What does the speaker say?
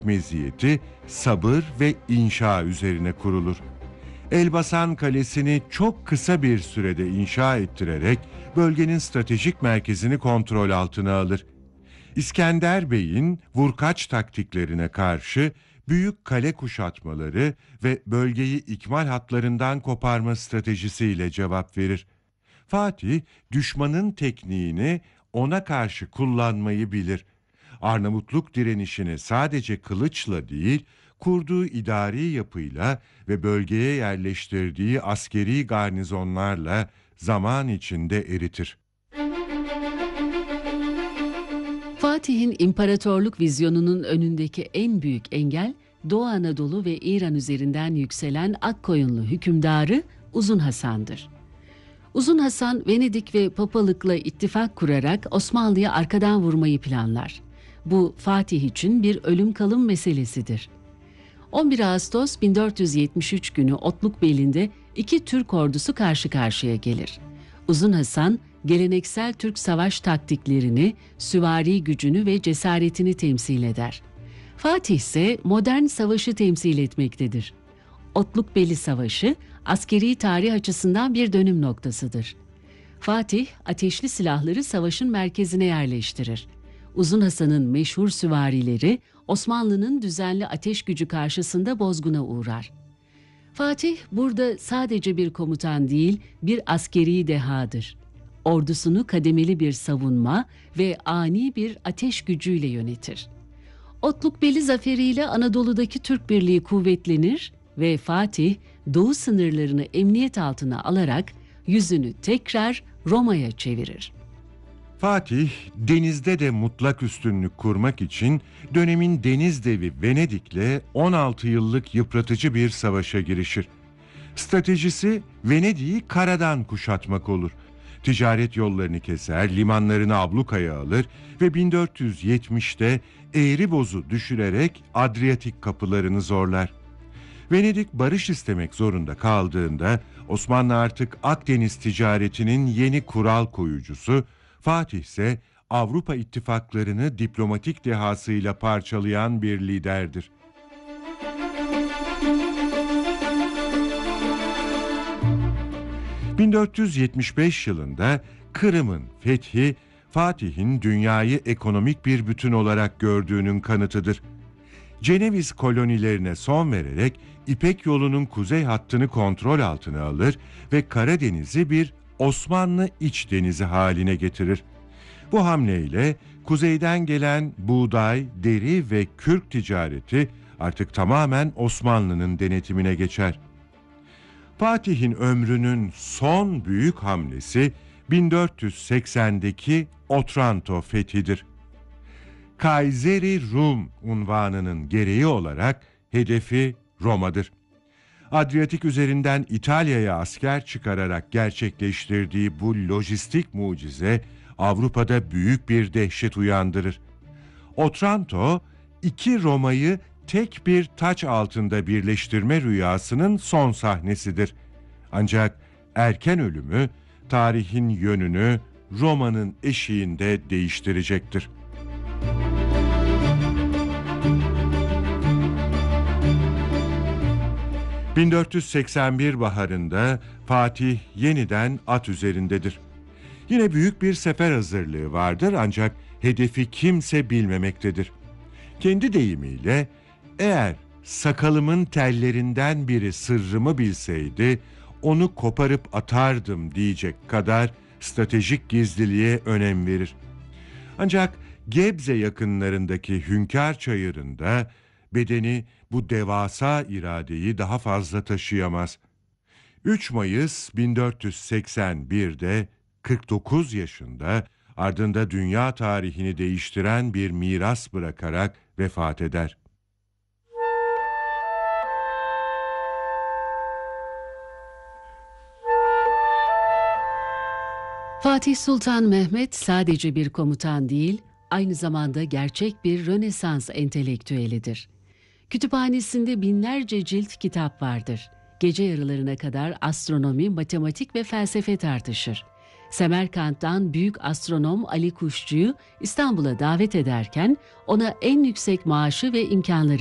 meziyeti sabır ve inşa üzerine kurulur. Elbasan Kalesi'ni çok kısa bir sürede inşa ettirerek bölgenin stratejik merkezini kontrol altına alır. İskender Bey'in vurkaç taktiklerine karşı büyük kale kuşatmaları ve bölgeyi ikmal hatlarından koparma stratejisiyle cevap verir. Fatih, düşmanın tekniğini ona karşı kullanmayı bilir. Arnavutluk direnişini sadece kılıçla değil, kurduğu idari yapıyla ve bölgeye yerleştirdiği askeri garnizonlarla zaman içinde eritir. Fatih'in imparatorluk vizyonunun önündeki en büyük engel, Doğu Anadolu ve İran üzerinden yükselen Akkoyunlu hükümdarı Uzun Hasan'dır. Uzun Hasan, Venedik ve Papalık'la ittifak kurarak Osmanlı'ya arkadan vurmayı planlar. Bu Fatih için bir ölüm kalım meselesidir. 11 Ağustos 1473 günü Otlukbeli'nde iki Türk ordusu karşı karşıya gelir. Uzun Hasan, geleneksel Türk savaş taktiklerini, süvari gücünü ve cesaretini temsil eder. Fatih ise modern savaşı temsil etmektedir. Otlukbeli Savaşı, askeri tarih açısından bir dönüm noktasıdır. Fatih, ateşli silahları savaşın merkezine yerleştirir. Uzun Hasan'ın meşhur süvarileri, Osmanlı'nın düzenli ateş gücü karşısında bozguna uğrar. Fatih, burada sadece bir komutan değil, bir askeri dehadır. Ordusunu kademeli bir savunma ve ani bir ateş gücüyle yönetir. Otlukbeli zaferiyle Anadolu'daki Türk birliği kuvvetlenir ve Fatih, doğu sınırlarını emniyet altına alarak yüzünü tekrar Roma'ya çevirir. Fatih, denizde de mutlak üstünlük kurmak için dönemin deniz devi Venedik'le 16 yıllık yıpratıcı bir savaşa girişir. Stratejisi Venedik'i karadan kuşatmak olur. Ticaret yollarını keser, limanlarını ablukaya alır ve 1470'te Eğriboz'u düşürerek Adriyatik kapılarını zorlar. Venedik barış istemek zorunda kaldığında Osmanlı artık Akdeniz ticaretinin yeni kural koyucusu, Fatih ise Avrupa ittifaklarını diplomatik dehasıyla parçalayan bir liderdir. ...1475 yılında Kırım'ın fethi, Fatih'in dünyayı ekonomik bir bütün olarak gördüğünün kanıtıdır. Ceneviz kolonilerine son vererek İpek yolunun kuzey hattını kontrol altına alır ve Karadeniz'i bir Osmanlı iç denizi haline getirir. Bu hamleyle kuzeyden gelen buğday, deri ve kürk ticareti artık tamamen Osmanlı'nın denetimine geçer. Fatih'in ömrünün son büyük hamlesi 1480'deki Otranto fethidir. Kayseri Rum unvanının gereği olarak hedefi Roma'dır. Adriyatik üzerinden İtalya'ya asker çıkararak gerçekleştirdiği bu lojistik mucize Avrupa'da büyük bir dehşet uyandırır. Otranto, iki Roma'yı tek bir taç altında birleştirme rüyasının son sahnesidir. Ancak erken ölümü tarihin yönünü Roma'nın eşiğinde değiştirecektir. ...1481 baharında Fatih yeniden at üzerindedir. Yine büyük bir sefer hazırlığı vardır ancak hedefi kimse bilmemektedir. Kendi deyimiyle, eğer sakalımın tellerinden biri sırrımı bilseydi, onu koparıp atardım diyecek kadar stratejik gizliliğe önem verir. Ancak Gebze yakınlarındaki Hünkar Çayırı'nda bedeni bu devasa iradeyi daha fazla taşıyamaz. 3 Mayıs 1481'de 49 yaşında ardında dünya tarihini değiştiren bir miras bırakarak vefat eder. Fatih Sultan Mehmet sadece bir komutan değil, aynı zamanda gerçek bir Rönesans entelektüelidir. Kütüphanesinde binlerce cilt kitap vardır. Gece yarılarına kadar astronomi, matematik ve felsefe tartışır. Semerkant'tan büyük astronom Ali Kuşçu'yu İstanbul'a davet ederken ona en yüksek maaşı ve imkanları